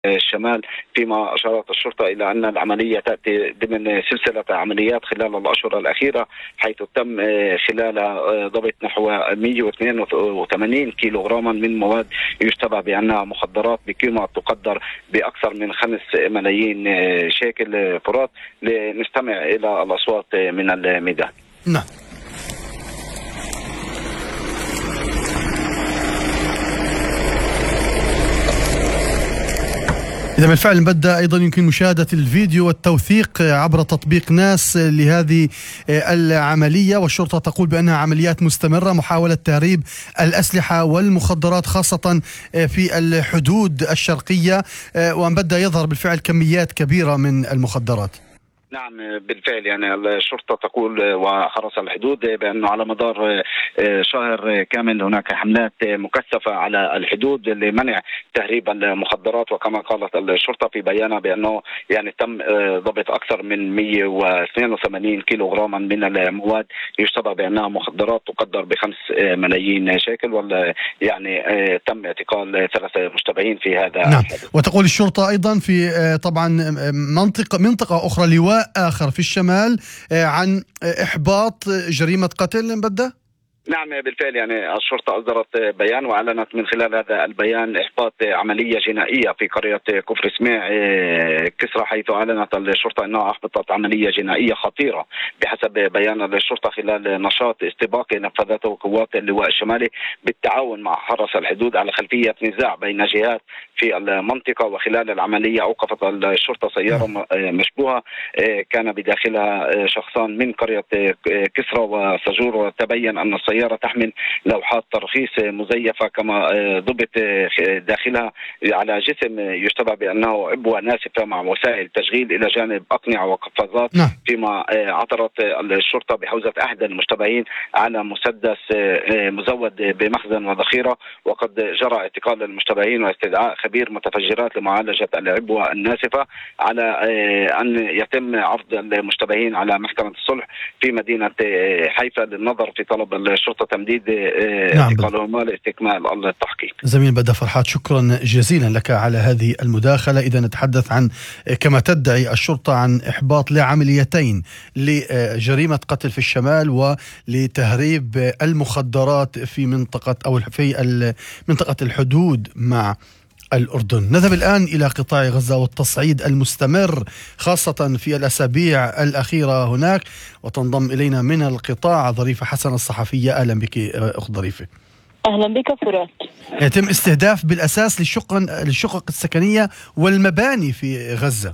الشمال، فيما أشارت الشرطة إلى أن العملية تأتي ضمن سلسلة عمليات خلال الأشهر الأخيرة، حيث تم خلالها ضبط نحو 182 كيلوغراما من مواد يشتبه بأنها مخدرات بقيمة تقدر بأكثر من 5 ملايين شيكل. فرات، لنستمع إلى الأصوات من الميدان. نعم. إذا بالفعل بدأ أيضا يمكن مشاهدة الفيديو والتوثيق عبر تطبيق ناس لهذه العملية، والشرطة تقول بأنها عمليات مستمرة، محاولة تهريب الأسلحة والمخدرات خاصة في الحدود الشرقية، وأن بدأ يظهر بالفعل كميات كبيرة من المخدرات. نعم بالفعل، يعني الشرطة تقول وحرس الحدود بأنه على مدار شهر كامل هناك حملات مكثفة على الحدود لمنع تهريب المخدرات. وكما قالت الشرطة في بيانها بأنه يعني تم ضبط أكثر من 182 كيلوغراما من المواد يشتبه بأنها مخدرات تقدر ب5 ملايين شيكل، يعني تم اعتقال 3 مشتبهين في هذا. نعم. وتقول الشرطة أيضا في طبعا منطقة أخرى، لواء آخر في الشمال، عن إحباط جريمة قتل بدأ؟ نعم بالفعل، يعني الشرطة أصدرت بيان وأعلنت من خلال هذا البيان إحباط عملية جنائية في قرية كفر سميع كسرى، حيث أعلنت الشرطة أنها أحبطت عملية جنائية خطيرة بحسب بيان الشرطة خلال نشاط استباقي نفذته قوات اللواء الشمالي بالتعاون مع حرس الحدود على خلفية نزاع بين جهات في المنطقة. وخلال العملية أوقفت الشرطة سيارة مشبوهة كان بداخلها شخصان من قرية كسرى وسجور، وتبين أن السيارة تحمل لوحات ترخيص مزيفة، كما ضبط داخلها على جسم يشتبه بأنه عبوة ناسفة مع وسائل تشغيل إلى جانب أقنعة وقفازات. فيما عثرت الشرطة بحوزة أحد المشتبهين على مسدس مزود بمخزن وذخيرة، وقد جرى اعتقال المشتبهين واستدعاء خبير متفجرات لمعالجة العبوة الناسفة، على أن يتم عرض المشتبهين على محكمة الصلح في مدينة حيفا للنظر في طلب الشرطة تمديد اعتقالهما لاستكمال التحقيق. زميل بدر فرحات، شكرا جزيلا لك على هذه المداخلة. إذا نتحدث عن كما تدعي الشرطة عن إحباط لعمليتين لجريمة قتل في الشمال ولتهريب المخدرات في منطقة أو في منطقة الحدود مع الأردن. نذهب الآن إلى قطاع غزة والتصعيد المستمر خاصة في الأسابيع الأخيرة هناك، وتنضم إلينا من القطاع ظريفة حسن الصحفية. أهلا بك أخت ظريفة. أهلا بك فرات. يتم استهداف بالأساس للشقق السكنية والمباني في غزة.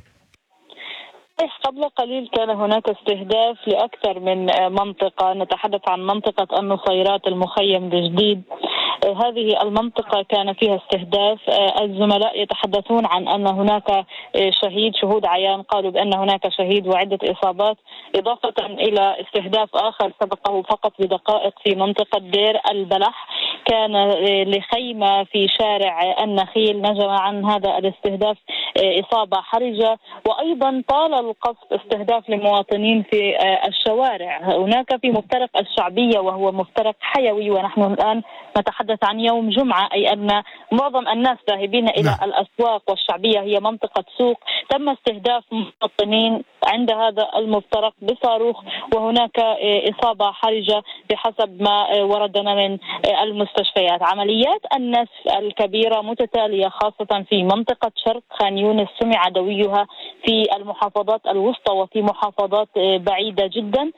قبل قليل كان هناك استهداف لأكثر من منطقة، نتحدث عن منطقة النصيرات المخيم بجديد. هذه المنطقة كان فيها استهداف. الزملاء يتحدثون عن أن هناك شهود عيان قالوا بأن هناك شهيد وعدة إصابات، إضافة إلى استهداف آخر سبقه فقط بدقائق في منطقة دير البلح، كان لخيمة في شارع النخيل نجم عن هذا الاستهداف إصابة حرجة. وأيضا طال القصف استهداف لمواطنين في الشوارع هناك في مفترق الشعبية، وهو مفترق حيوي، ونحن الآن نتحدث عن يوم جمعة، أي أن معظم الناس ذاهبين إلى الأسواق، والشعبية هي منطقة سوق. تم استهداف مواطنين عند هذا المفترق بصاروخ، وهناك إصابة حرجة بحسب ما وردنا من المستشفيات. عمليات النسف الكبيرة متتالية خاصة في منطقة شرق خان يونس، سمع دويها في المحافظات الوسطى وفي محافظات بعيدة جدا.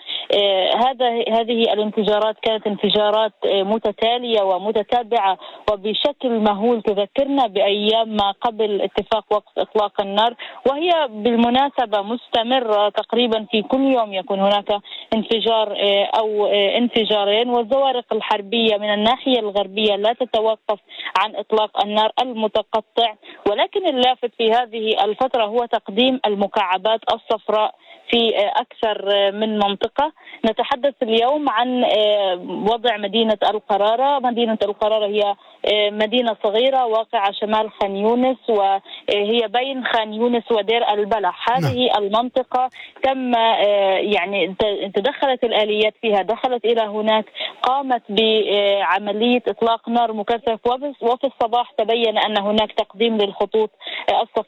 هذه الانفجارات كانت انفجارات متتالية ومتتابعة وبشكل مهول، تذكرنا بأيام ما قبل اتفاق وقف إطلاق النار، وهي بالمناسبة مستمرة تقريبا في كل يوم يكون هناك انفجار أو انفجارين. والزوارق الحربية من الناحية الغربية لا تتوقف عن إطلاق النار المتقطع. ولكن اللافت في هذه الفترة هو تقديم استخدام المكعبات الصفراء في أكثر من منطقة. نتحدث اليوم عن وضع مدينة القرارة. مدينة القرارة هي مدينة صغيرة واقعة شمال خان يونس، وهي بين خان يونس ودير البلح. هذه المنطقة تم يعني تدخلت الآليات فيها، دخلت إلى هناك، قامت بعملية إطلاق نار مكثف، وفي الصباح تبين أن هناك تقديم للخطوط الصفراء